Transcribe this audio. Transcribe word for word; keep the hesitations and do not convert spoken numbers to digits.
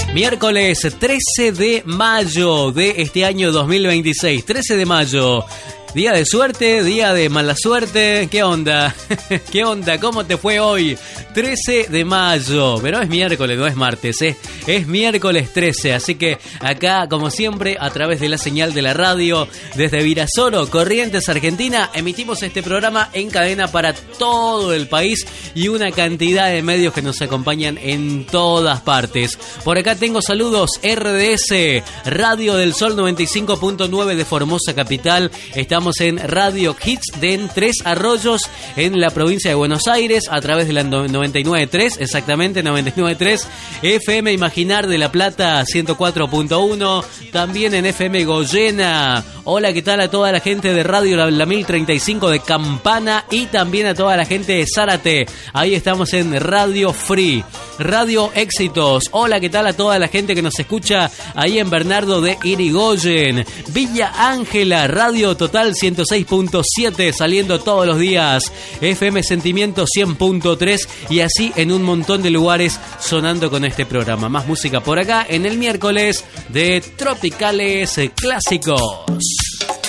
Miércoles trece de mayo de este año dos mil veintiséis. trece de mayo. Día de suerte, día de mala suerte. ¿Qué onda? ¿Qué onda? ¿Cómo te fue hoy? trece de mayo. Pero es miércoles, no es martes, ¿eh? Es miércoles trece. Así que acá, como siempre, a través de la señal de la radio, desde Virasoro, Corrientes, Argentina, emitimos este programa en cadena para todo el país y una cantidad de medios que nos acompañan en todas partes. Por acá tengo saludos. R D S, Radio del Sol noventa y cinco punto nueve de Formosa Capital. Estamos Estamos en Radio Hits de en Tres Arroyos, en la provincia de Buenos Aires, a través de la noventa y nueve punto tres, exactamente noventa y nueve punto tres. F M Imaginar de La Plata ciento cuatro punto uno, también en F M Goyena. Hola, ¿qué tal a toda la gente de Radio La, la mil treinta y cinco de Campana y también a toda la gente de Zárate? Ahí estamos en Radio Free, Radio Éxitos. Hola, ¿qué tal a toda la gente que nos escucha ahí en Bernardo de Irigoyen? Villa Ángela, Radio Total ciento seis punto siete, saliendo todos los días. F M Sentimiento cien punto tres y así en un montón de lugares sonando con este programa. Más música por acá en el miércoles de Tropicales Clásicos.